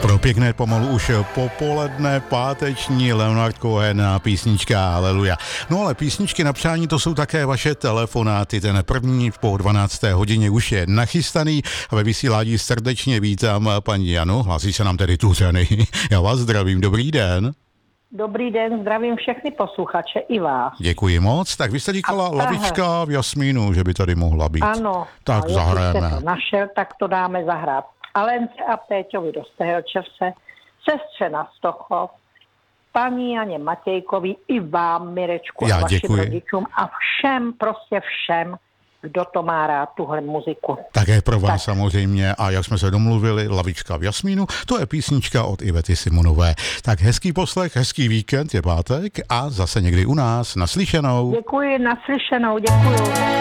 Pro pěkné pomalu už popoledne páteční Leonard Cohen a písnička Haleluja. No ale písničky na přání, to jsou také vaše telefonáty. Ten první po 12. hodině už je nachystaný a ve vysílání srdečně vítám paní Janu. Hlásí se nám tedy Tuřany. Já vás zdravím, dobrý den. Dobrý den, zdravím všechny posluchače i vás. Děkuji moc. Tak vy jste říkala Lavička v Jasmínu, že by tady mohla být. Ano. Tak zahrajeme. Jestli jste to našel, tak to dáme zahrát. Alence a Péťovi do Stehelčevce, sestře na Stochov, paní Janě Matějkovi i vám, Mirečku, Já a vašim děkuji. rodičům a všem, prostě všem, kdo to má rád, tuhle muziku. Také pro vás samozřejmě. A jak jsme se domluvili, Lavička v Jasmínu, to je písnička od Ivety Simonové. Tak hezký poslech, hezký víkend, je pátek a zase někdy u nás. Naslyšenou. Děkuji, naslyšenou, děkuji.